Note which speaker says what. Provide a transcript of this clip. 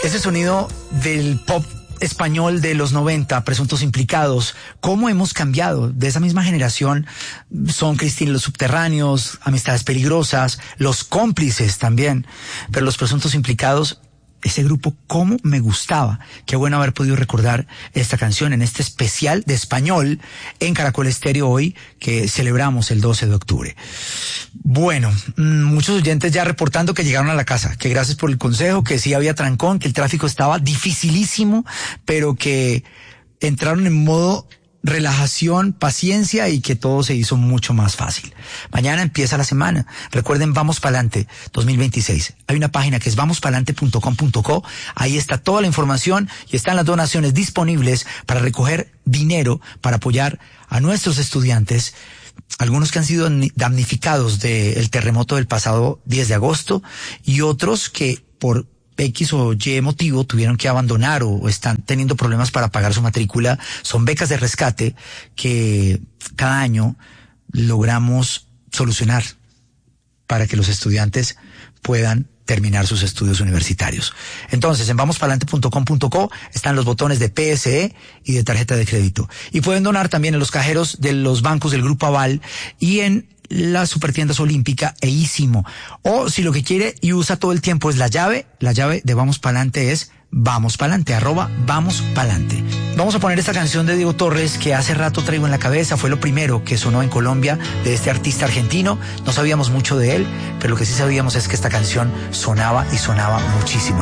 Speaker 1: Ese sonido del pop español de los 90, Presuntos Implicados, ¿cómo hemos cambiado? De esa misma generación son Cristina y los Subterráneos, Amistades Peligrosas, Los Cómplices también, pero los Presuntos Implicados, ese grupo, cómo me gustaba. Qué bueno haber podido recordar esta canción en este especial de español en Caracol Estéreo hoy, que celebramos el 12 de octubre. Bueno, muchos oyentes ya reportando que llegaron a la casa, que gracias por el consejo, que sí había trancón, que el tráfico estaba dificilísimo, pero que entraron en modo relajación, paciencia y que todo se hizo mucho más fácil. Mañana empieza la semana. Recuerden, Vamos Pa'lante 2026. Hay una página que es vamospalante.com.co. Ahí está toda la información y están las donaciones disponibles para recoger dinero para apoyar a nuestros estudiantes, algunos que han sido damnificados del terremoto del pasado 10 de agosto y otros que por X o Y motivo tuvieron que abandonar o están teniendo problemas para pagar su matrícula. Son becas de rescate que cada año logramos solucionar para que los estudiantes puedan terminar sus estudios universitarios. Entonces, en vamospalante.com.co están los botones de PSE y de tarjeta de crédito. Y pueden donar también en los cajeros de los bancos del Grupo Aval y en la Supertiendas Olímpica e Ísimo. O si lo que quiere y usa todo el tiempo es la llave de Vamos Pa'lante es Vamos Pa'lante, @Vamos Pa'lante. Vamos a poner esta canción de Diego Torres que hace rato traigo en la cabeza. Fue lo primero que sonó en Colombia de este artista argentino. No sabíamos mucho de él, pero lo que sí sabíamos es que esta canción sonaba y sonaba muchísimo.